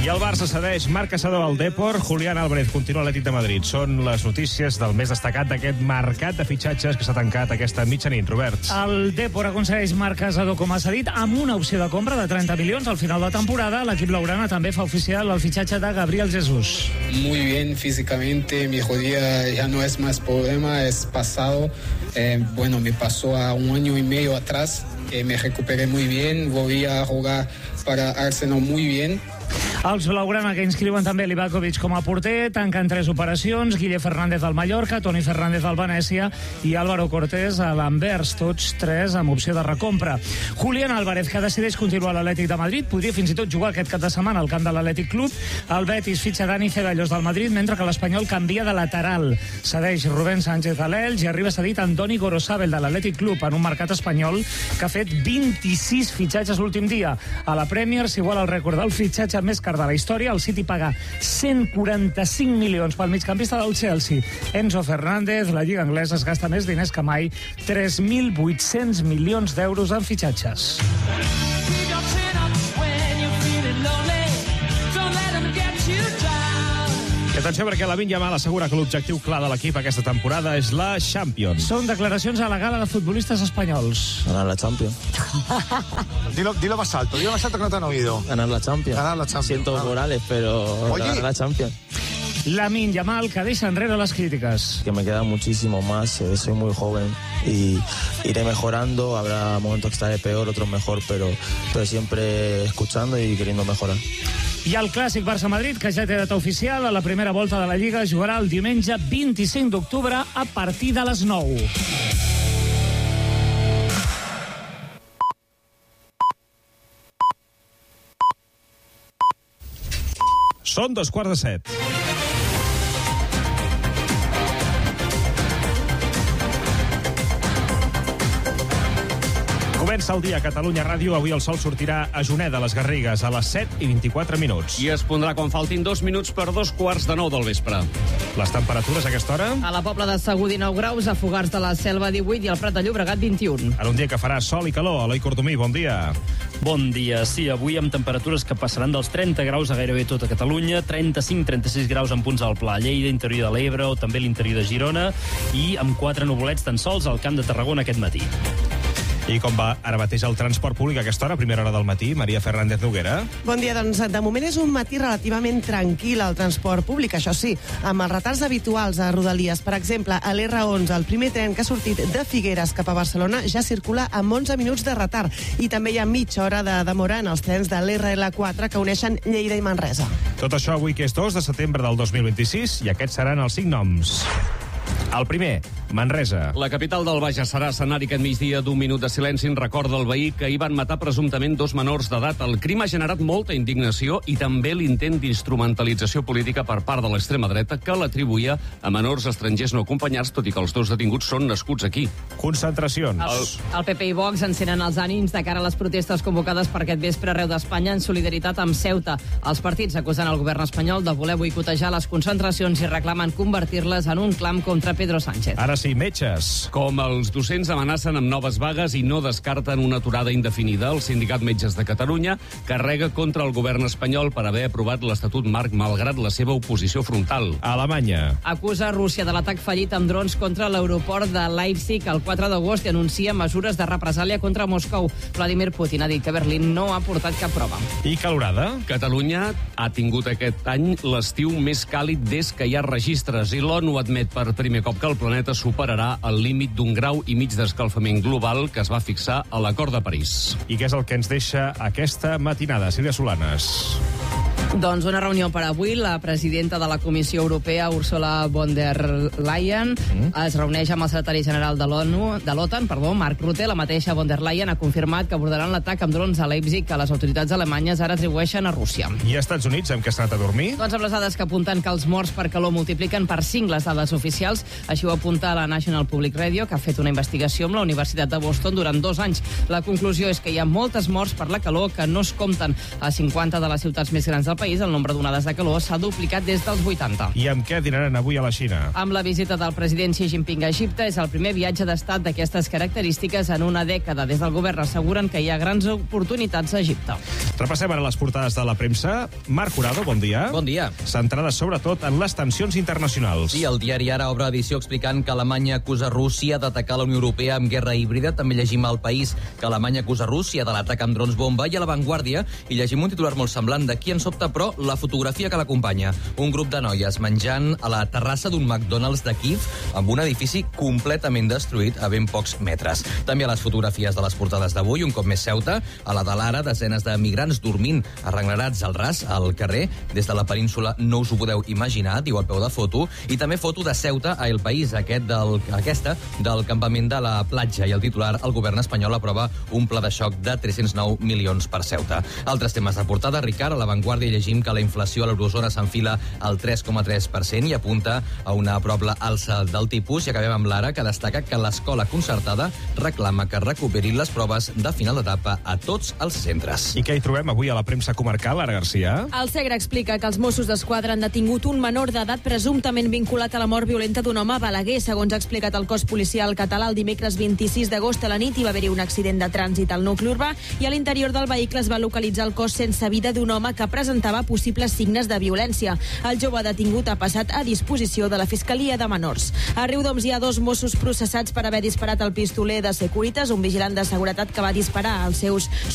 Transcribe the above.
I el Barça cedeix Marc Caçador al Depor, Julián Álvarez continua a l'Atlètic de Madrid. Són les notícies del més destacat d'aquest mercat de fitxatges que s'ha tancat aquesta mitjanit, Robert. El Depor aconsegueix Marc Caçador, com ha cedit, amb una opció de compra de 30 milions al final de temporada. L'equip blaugrana també fa oficial el fitxatge de Gabriel Jesús. Muy bien físicamente, mi rodilla ya no es más problema, es pasado. Me pasó a 1 año y medio atrás, me recuperé muy bien, volví a jugar para Arsenal muy bien. Els blaugrana, que inscriuen també Livakovic com a porter, tanquen 3 operacions: Guille Fernández al Mallorca, Toni Fernández al Venècia i Álvaro Cortés a l'Anvers, tots 3 amb opció de recompra. Julián Álvarez, que decideix continuar a l'Atlètic de Madrid, podria fins i tot jugar aquest cap de setmana al camp de l'Atlètic Club. El Betis fitxa Dani Ceballos del Madrid, mentre que l'Espanyol canvia de lateral. Cedeix Rubén Sánchez a l'Elx i arriba cedit Andoni Gorosabel de l'Atlètic Club en un mercat espanyol que ha fet 26 fitxatges l'últim dia. A la Premier s'iguala el rècord del fitxatge més car de la història. El City paga 145 milions pel migcampista del Chelsea, Enzo Fernández. La Lliga anglesa es gasta més diners que mai, 3.800 milions d'euros en fitxatges. I atenció, perquè Lamine Yamal assegura que l'objectiu clar de l'equip aquesta temporada és la Champions. Són declaracions a la gala de futbolistes espanyols. Ganar la Champions. Dilo más alto que no te han oído. Ganar la Champions. Ganar la Champions. Siento Morales, pero ganar la Champions. Lamine Yamal, que deixa enrere les crítiques. Que me queda muchísimo más, soy muy joven y iré mejorando, habrá momentos que estaré peor, otros mejor, pero siempre escuchando y queriendo mejorar. I el clàssic Barça-Madrid, que ja té data oficial, a la primera volta de la Lliga jugarà el diumenge 25 d'octubre a partir de les 9. Són 6:45. Comença el dia a Catalunya Ràdio. Avui el sol sortirà a Juneda, a les Garrigues, a les 7:24. I es pondrà quan faltin 2 minuts per 9:15 del vespre. Les temperatures a aquesta hora? A la Pobla de Segur 19 graus, a Fogars de la Selva 18 i al Prat de Llobregat 21. En un dia que farà sol i calor. Eloi Cordomí, bon dia. Bon dia. Sí, avui amb temperatures que passaran dels 30 graus a gairebé tota Catalunya, 35-36 graus en punts al Pla, Lleida, interior de l'Ebre o també l'interior de Girona, i amb 4 nuvolets tan sols al Camp de Tarragona aquest matí. I com va ara mateix el transport públic a aquesta hora, primera hora del matí? Maria Fernández Noguera. Bon dia, doncs de moment és un matí relativament tranquil al transport públic, això sí, amb els retards habituals a Rodalies. Per exemple, a l'R11, el primer tren que ha sortit de Figueres cap a Barcelona ja circula amb 11 minuts de retard, i també hi ha mitja hora de demora en els trens de l'RL4 que uneixen Lleida i Manresa. Tot això avui, que és 2 de setembre del 2026, i aquests seran els 5 noms. El primer, Manresa. La capital del Bages serà escenari aquest migdia d'un minut de silenci en record del veí que hi van matar presumptament 2 menors d'edat. El crim ha generat molta indignació i també l'intent d'instrumentalització política per part de l'extrema dreta, que l'atribuïa a menors estrangers no acompanyats, tot i que els 2 detinguts són nascuts aquí. Concentracions. El PP i Vox encenen els ànims de cara a les protestes convocades per aquest vespre arreu d'Espanya en solidaritat amb Ceuta. Els partits acusen el govern espanyol de voler boicotejar les concentracions i reclamen convertir-les en un clam contra Pedro Sánchez. Ara sí, metges. Com els docents amenacen amb noves vagues i no descarten una aturada indefinida, el Sindicat Metges de Catalunya carrega contra el govern espanyol per haver aprovat l'Estatut Marc malgrat la seva oposició frontal. Alemanya. Acusa Rússia de l'atac fallit amb drons contra l'aeroport de Leipzig el 4 d'agost i anuncia mesures de represàlia contra Moscou. Vladimir Putin ha dit que Berlín no ha portat cap prova. I calorada? Catalunya ha tingut aquest any l'estiu més càlid des que hi ha registres i l'ONU admet per primer cop que el planeta superarà el límit d'1,5 graus d'escalfament global que es va fixar a l'Acord de París. I què és el que ens deixa aquesta matinada, Sílvia Solanes? Doncs una reunió per avui. La presidenta de la Comissió Europea, Ursula von der Leyen, es reuneix amb el secretari general de l'OTAN, Mark Rutte. La mateixa von der Leyen ha confirmat que abordaran l'atac amb drons a Leipzig que les autoritats alemanyes ara atribueixen a Rússia. I als Estats Units, amb què s'ha anat a dormir? Doncs amb les dades que apunten que els morts per calor multipliquen per 5 les dades oficials. Així ho apunta la National Public Radio, que ha fet una investigació amb la Universitat de Boston durant 2 anys. La conclusió és que hi ha moltes morts per la calor que no es compten a 50 de les ciutats més grans del país país el nombre d'onades de calor s'ha duplicat des dels 80. I amb què dinaran avui a la Xina? Amb la visita del president Xi Jinping a Egipte, és el primer viatge d'estat d'aquestes característiques en una dècada. Des del govern asseguren que hi ha grans oportunitats a Egipte. Repassem ara les portades de la premsa. Marc Curado, bon dia. Bon dia. Centrades sobretot en les tensions internacionals. Sí, el diari Ara obre edició explicant que Alemanya acusa Rússia d'atacar la Unió Europea amb guerra híbrida. També llegim al País que Alemanya acusa Rússia de l'atac amb drons bomba, i a La Vanguardia hi llegim un titular molt semblant. D'aquí en sobta, però, la fotografia que l'acompanya. Un grup de noies menjant a la terrassa d'un McDonald's de Kíev amb un edifici completament destruït a ben pocs metres. També a les fotografies de les portades d'avui, un cop més Ceuta, a la de l'Ara, desenes de migrants dormint arrenglerats al ras, al carrer. Des de la península no us ho podeu imaginar, diu al peu de foto. I també foto de Ceuta a El País, aquesta del campament de la platja. I el titular, el govern espanyol aprova un pla de xoc de 309 milions per Ceuta. Altres temes de portada, Ricard, a La Vanguardia llegim que la inflació a l'eurozona s'enfila al 3,3% i apunta a una probable alça del tipus. I acabem amb l'Ara, que destaca que l'escola concertada reclama que recuperin les proves de final d'etapa a tots els centres. I què hi trobem avui a la premsa comarcal, Ara Garcia? El Segre explica que els Mossos d'Esquadra han detingut un menor d'edat presumptament vinculat a la mort violenta d'un home a Balaguer. Segons ha explicat el cos policial català, el dimecres 26 d'agost a la nit hi va haver-hi un accident de trànsit al nucli urbà i a l'interior del vehicle es va localitzar el cos sense vida d'un home que presentava possibles signes de violència. El jove detingut ha passat a disposició de la Fiscalia de Menors. A Riudoms hi ha 2 Mossos processats per haver disparat el pistoler de Securitas, un vigilant de seguretat que va disparar als seus